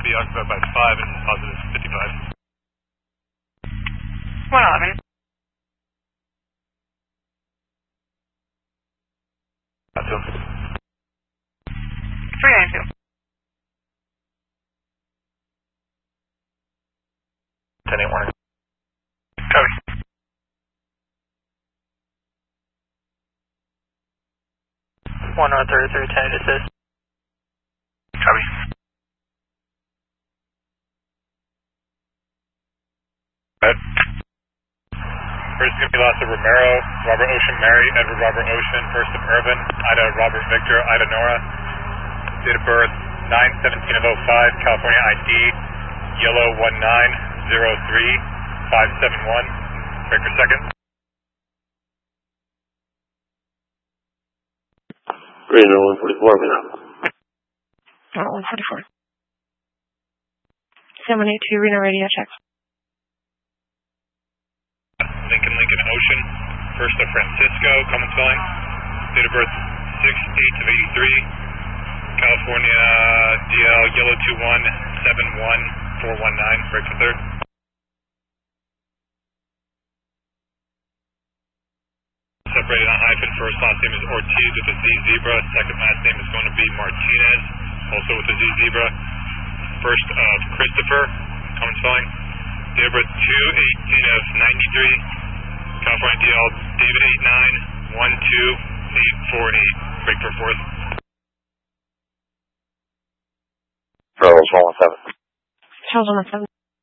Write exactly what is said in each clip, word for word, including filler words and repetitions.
be occupied by five and positive fifty-five. one eleven. three ninety-two. ten eight warning. Copy. one oh thirty-three, ten eight assist. Copy. Right. First is going to be lost of Romero, Robert Ocean Mary, Edward Robert Ocean, First of Irvin, Ida Robert Victor, Ida Nora. Date of birth nine seventeen of oh five, California I D, yellow one nine zero three five seven one. Break for second. Reno one forty-four, now. Oh, one forty-four. seven eight two Reno radio check. Lincoln, Lincoln Ocean, First of Francisco, common spelling. Date of birth six eight of eighty-three, California D L, yellow two one seven one four one nine. Break for third. Separated on hyphen, first last name is Ortiz with a Z zebra, second last name is going to be Martinez, also with a Z zebra. First of Christopher, common spelling. Date of birth two eighteen of ninety-three, California D L, David eight nine one two eight four eight. Break for fourth. Charles one one seven. Charles one one seven.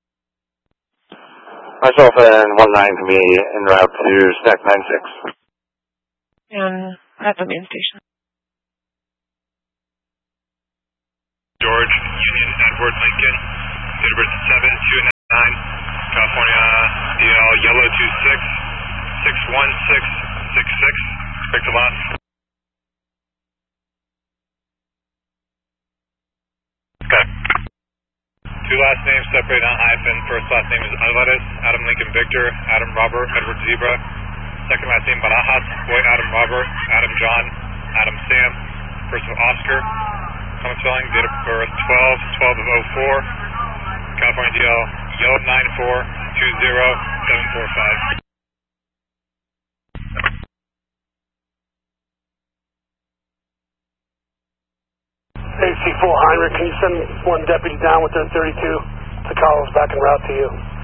Myself and one nine can be en route to stack nine six. And at the main station. George Union Edward Lincoln, date of birth seven two nine, California D L, yellow two six six one six six six. Break the last. Okay. Two last names separated on hyphen. First last name is Alvarez, Adam Lincoln Victor, Adam Robert, Edward Zebra. Second last name Barajas, Boy Adam Robert, Adam John, Adam Sam. First of Oscar, common spelling, date of birth twelve twelve of oh four, California D L, yellow nine four two zero seven four five. A C four Heinrich, can you send one deputy down with their thirty-two to Carlos back en route to you?